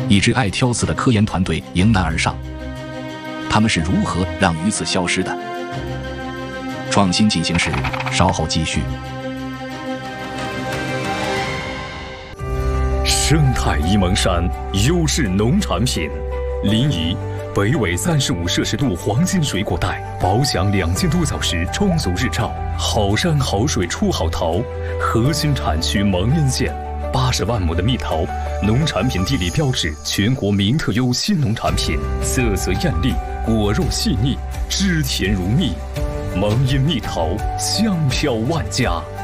一支爱挑刺的科研团队迎难而上。他们是如何让鱼刺消失的？创新进行时，稍后继续。 生态沂蒙山优质农产品，临沂北纬35摄氏度黄金水果带，保享2000多小时充足日照，好山好水出好桃。核心产区蒙阴县，80万亩的蜜桃，农产品地理标志，全国名特优新农产品，色泽艳丽，果肉细腻，汁甜如蜜。蒙阴蜜桃，香飘万家。